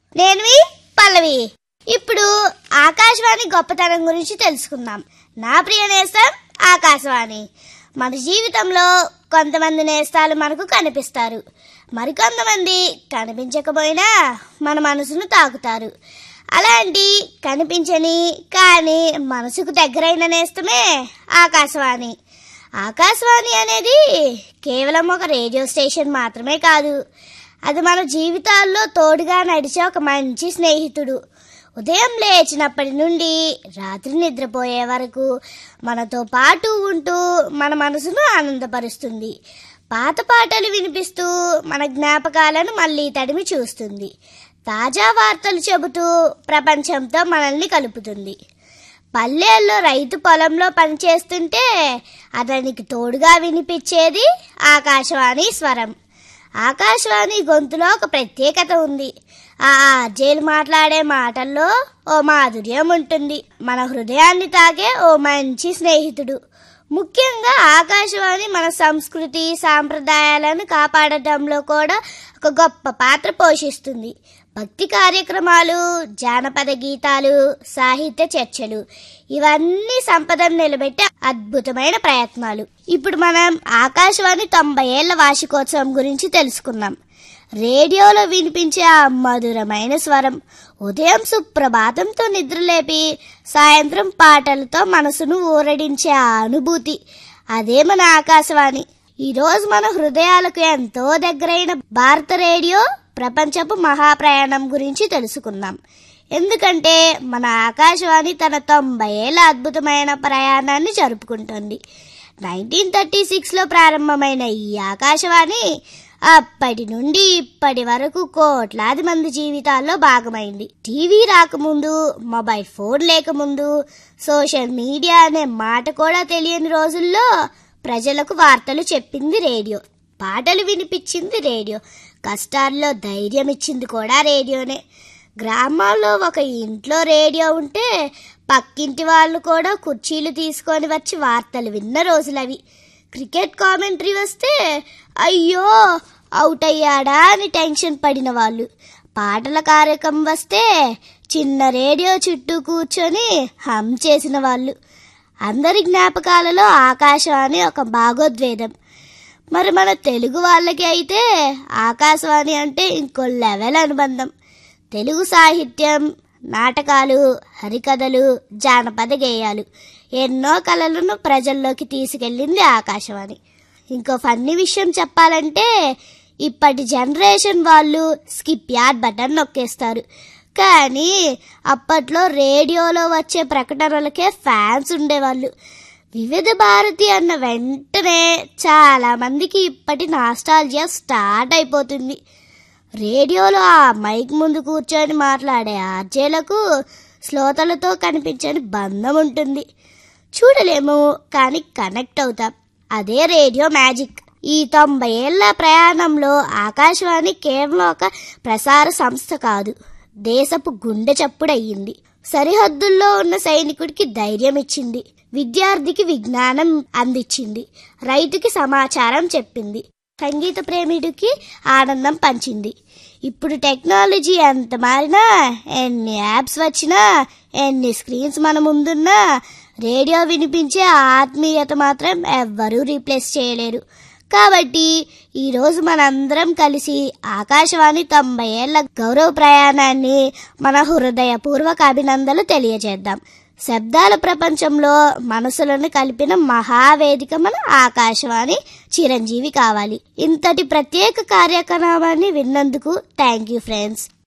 నేను పల్లవి. ఇప్పుడు ఆకాశవాణి గొప్పతనం గురించి తెలుసుకుందాం. నా ప్రియ నేస్తం ఆకాశవాణి. మన జీవితంలో కొంతమంది నేస్తాలు మనకు కనిపిస్తారు, మరికొంతమంది కనిపించకపోయినా మన మనసును తాకుతారు. అలాంటి కనిపించని కానీ మనసుకు దగ్గరైన నేస్తమే ఆకాశవాణి. ఆకాశవాణి అనేది కేవలం ఒక రేడియో స్టేషన్ మాత్రమే కాదు, అది మన జీవితాల్లో తోడుగా నడిచే ఒక మంచి స్నేహితుడు. ఉదయం లేచినప్పటి నుండి రాత్రి నిద్రపోయే వరకు మనతో పాటు ఉంటూ మన మనసును ఆనందపరుస్తుంది. పాత పాటలు వినిపిస్తూ మన జ్ఞాపకాలను మళ్ళీ తడిమి చూస్తుంది. తాజా వార్తలు చెబుతూ ప్రపంచంతో మనల్ని కలుపుతుంది. పల్లెల్లో రైతు పొలంలో పనిచేస్తుంటే అతనికి తోడుగా వినిపించేది ఆకాశవాణి స్వరం. ఆకాశవాణి గొంతులో ఒక ప్రత్యేకత ఉంది. ఆ ఆర్జేలు మాట్లాడే మాటల్లో ఓ మాధుర్యం ఉంటుంది. మన హృదయాన్ని తాకే ఓ మంచి స్నేహితుడు. ముఖ్యంగా ఆకాశవాణి మన సంస్కృతి సాంప్రదాయాలను కాపాడటంలో కూడా ఒక గొప్ప పాత్ర పోషిస్తుంది. భక్తి కార్యక్రమాలు, జానపద గీతాలు, సాహిత్య చర్చలు, ఇవన్నీ సంపదను నిలబెట్టే అద్భుతమైన ప్రయత్నాలు. ఇప్పుడు మనం ఆకాశవాణి 90 ఏళ్ల వార్షికోత్సవం గురించి తెలుసుకుందాం. రేడియోలో వినిపించే ఆ మధురమైన స్వరం ఉదయం సుప్రభాతంతో నిద్రలేపి సాయంత్రం పాటలతో మనసును ఊరడించే ఆ అనుభూతి, అదే మన ఆకాశవాణి. ఈరోజు మన హృదయాలకు ఎంతో దగ్గరైన భారత రేడియో ప్రపంచపు మహాప్రయాణం గురించి తెలుసుకుందాం. ఎందుకంటే మన ఆకాశవాణి తన 90 ఏళ్ల అద్భుతమైన ప్రయాణాన్ని జరుపుకుంటుంది. 1936లో ప్రారంభమైన ఈ ఆకాశవాణి అప్పటి నుండి ఇప్పటి వరకు కోట్లాది మంది జీవితాల్లో భాగమైంది. టీవీ రాకముందు, మొబైల్ ఫోన్ లేకముందు, సోషల్ మీడియా అనే మాట కూడా తెలియని రోజుల్లో ప్రజలకు వార్తలు చెప్పింది రేడియో, పాటలు వినిపించింది రేడియో, కష్టాల్లో ధైర్యం ఇచ్చింది కూడా రేడియోనే. గ్రామాల్లో ఒక ఇంట్లో రేడియో ఉంటే పక్కింటి వాళ్ళు కూడా కుర్చీలు తీసుకొని వచ్చి వార్తలు విన్న రోజులవి. క్రికెట్ కామెంటరీ వస్తే అయ్యో అవుట్ అయ్యాడా అని టెన్షన్ పడిన వాళ్ళు. పాటల కార్యక్రమం వస్తే చిన్న రేడియో చుట్టూ కూర్చొని హమ్ చేసిన వాళ్ళు. అందరి జ్ఞాపకాలలో ఆకాశవాణి ఒక భాగోద్వేదం. మరి మన తెలుగు వాళ్ళకి అయితే ఆకాశవాణి అంటే ఇంకో లెవెల్ అనుబంధం. తెలుగు సాహిత్యం, నాటకాలు, హరికథలు, జానపద గేయాలు, ఎన్నో కళలను ప్రజల్లోకి తీసుకెళ్ళింది ఆకాశవాణి. ఇంకో ఫన్నీ విషయం చెప్పాలంటే ఇప్పటి జనరేషన్ వాళ్ళు స్కిప్ యాడ్ బటన్ నొక్కేస్తారు, కానీ అప్పట్లో రేడియోలో వచ్చే ప్రకటనలకే ఫ్యాన్స్ ఉండేవాళ్ళు. వివిధ భారతి అన్న వెంటనే చాలా మందికి ఇప్పటి నాస్టాల్జియా స్టార్ట్ అయిపోతుంది. రేడియోలో ఆ మైక్ ముందు కూర్చొని మాట్లాడే ఆర్జేలకు శ్రోతలతో కనిపించని బంధం ఉంటుంది. చూడలేము కానీ కనెక్ట్ అవుతాం. అదే రేడియో మ్యాజిక్. ఈ 90 ఏళ్ల ప్రయాణంలో ఆకాశవాణి కేవలం ఒక ప్రసార సంస్థ కాదు, దేశపు గుండె చప్పుడయ్యింది. సరిహద్దుల్లో ఉన్న సైనికుడికి ధైర్యం ఇచ్చింది, విద్యార్థికి విజ్ఞానం అందించింది, రైతుకి సమాచారం చెప్పింది, సంగీత ప్రేమిడికి ఆనందం పంచింది. ఇప్పుడు టెక్నాలజీ ఎంత మారినా, ఎన్ని యాప్స్ వచ్చినా, ఎన్ని స్క్రీన్స్ మన ముందున్నా రేడియో వినిపించే ఆత్మీయత మాత్రం ఎవ్వరూ రీప్లేస్ చేయలేరు. కాబట్టి ఈరోజు మనందరం కలిసి ఆకాశవాణి 90 ఏళ్ల గౌరవ ప్రయాణాన్ని మన హృదయపూర్వక అభినందనలు తెలియజేద్దాం. శబ్దాల ప్రపంచంలో మనసులను కలిపిన మహావేదిక మన ఆకాశవాణి చిరంజీవి కావాలి. ఇంతటి ప్రత్యేక కార్యక్రమాన్ని విన్నందుకు థ్యాంక్ యూ ఫ్రెండ్స్.